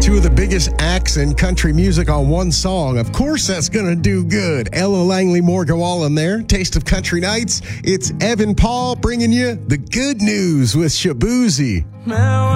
Two of the biggest acts in country music on one song. Of course, that's going to do good. Ella Langley, Morgan Wallen there. Taste of Country Nights. It's Evan Paul bringing you the good news with Shaboozey.